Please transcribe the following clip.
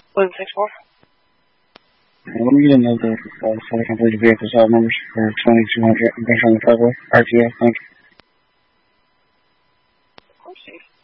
What is it for? Let me get another so I can put the vehicle side numbers for 2200 and bring on the February RTA. Thank you. Of course, Chief.